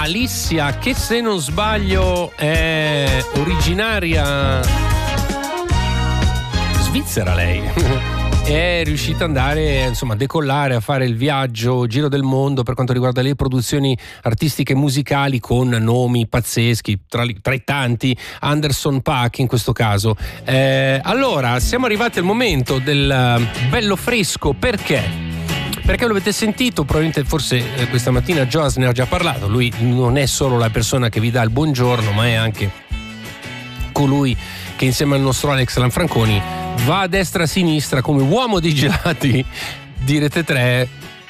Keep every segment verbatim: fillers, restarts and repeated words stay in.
Alicia, che se non sbaglio è originaria svizzera lei. È riuscita ad andare, insomma, a decollare, a fare il viaggio, giro del mondo per quanto riguarda le produzioni artistiche e musicali con nomi pazzeschi, tra, tra i tanti Anderson .Paak in questo caso. Eh, allora, siamo arrivati al momento del bello fresco, perché? Perché lo avete sentito, probabilmente forse eh, questa mattina Joas ne ha già parlato, lui non è solo la persona che vi dà il buongiorno, ma è anche colui che insieme al nostro Alex Lanfranconi va a destra a sinistra come uomo dei gelati di Rete tre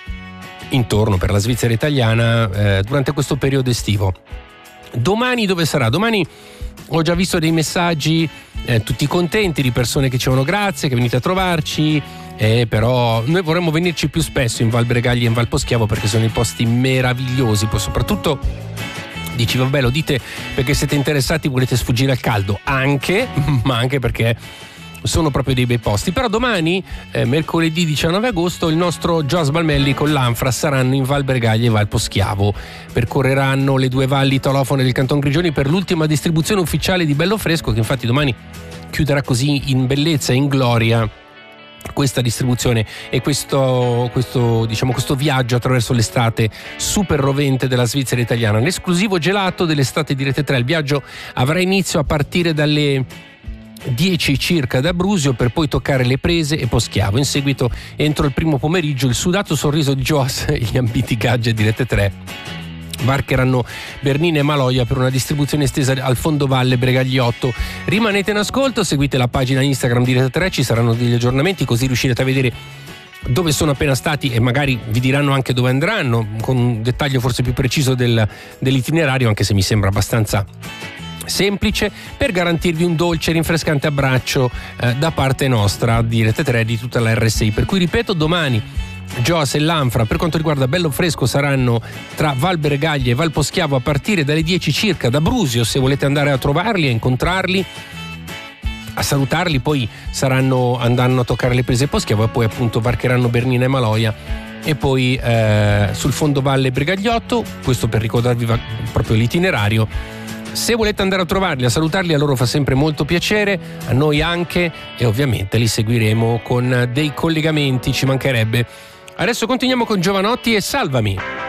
intorno per la Svizzera italiana eh, durante questo periodo estivo. Domani dove sarà? Domani ho già visto dei messaggi eh, tutti contenti di persone che dicevano grazie, che venite a trovarci, eh, però noi vorremmo venirci più spesso in Val Bregaglia e in Val Poschiavo perché sono dei posti meravigliosi, poi soprattutto dici vabbè lo dite perché siete interessati, volete sfuggire al caldo, anche, ma anche perché sono proprio dei bei posti. Però domani, eh, mercoledì diciannove agosto, il nostro Joas Balmelli con l'Anfra saranno in Val Bregaglia e Val Poschiavo. Percorreranno le due valli talofone del Canton Grigioni per l'ultima distribuzione ufficiale di Bello Fresco, che infatti domani chiuderà così in bellezza e in gloria questa distribuzione e questo, questo, diciamo, questo viaggio attraverso l'estate super rovente della Svizzera italiana, l'esclusivo gelato dell'estate di Rete tre. Il viaggio avrà inizio a partire dalle dieci circa da Brusio per poi toccare Le Prese e Poschiavo. In seguito, entro il primo pomeriggio, il sudato sorriso di Joas e gli ambiti gadget di Rete tre varcheranno Bernina e Maloia per una distribuzione estesa al fondovalle Bregagliotto. Rimanete in ascolto, seguite la pagina Instagram di Rete tre, ci saranno degli aggiornamenti così riuscirete a vedere dove sono appena stati e magari vi diranno anche dove andranno, con un dettaglio forse più preciso del, dell'itinerario, anche se mi sembra abbastanza semplice, per garantirvi un dolce e rinfrescante abbraccio eh, da parte nostra di Rete tre e di tutta la R S I. Per cui ripeto, domani Joas e l'Anfra per quanto riguarda Bello Fresco saranno tra Val Bregaglia e Val Poschiavo a partire dalle dieci circa da Brusio. Se volete andare a trovarli, a incontrarli, a salutarli, poi saranno andando a toccare Le Prese e Poschiavo e poi appunto varcheranno Bernina e Maloia e poi eh, sul fondovalle Bregagliotto. Questo per ricordarvi proprio l'itinerario. Se volete andare a trovarli, a salutarli, a loro fa sempre molto piacere, a noi anche, e ovviamente li seguiremo con dei collegamenti, ci mancherebbe. Adesso continuiamo con Giovanotti e Salvami.